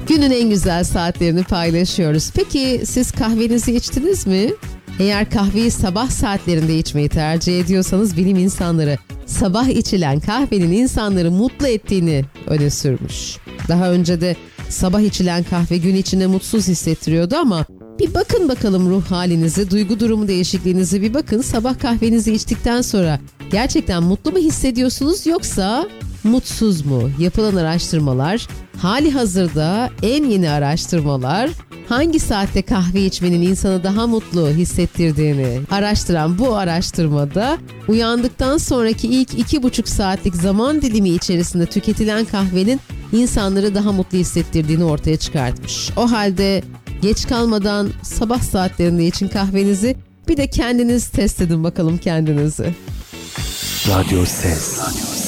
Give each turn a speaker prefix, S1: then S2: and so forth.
S1: Günün en güzel saatlerini paylaşıyoruz. Peki siz kahvenizi içtiniz mi? Eğer kahveyi sabah saatlerinde içmeyi tercih ediyorsanız bilim insanları sabah içilen kahvenin insanları mutlu ettiğini öne sürmüş. Daha önce de sabah içilen kahve gün içinde mutsuz hissettiriyordu ama bir bakın bakalım ruh halinizi, duygu durumu değişikliğinizi bir bakın. Sabah kahvenizi içtikten sonra gerçekten mutlu mu hissediyorsunuz yoksa mutsuz mu? Yapılan araştırmalar, hali hazırda en yeni araştırmalar hangi saatte kahve içmenin insanı daha mutlu hissettirdiğini araştıran bu araştırmada uyandıktan sonraki ilk 2,5 saatlik zaman dilimi içerisinde tüketilen kahvenin insanları daha mutlu hissettirdiğini ortaya çıkartmış. O halde geç kalmadan sabah saatlerinde için kahvenizi, bir de kendiniz test edin bakalım kendinizi.
S2: Radyo Ses.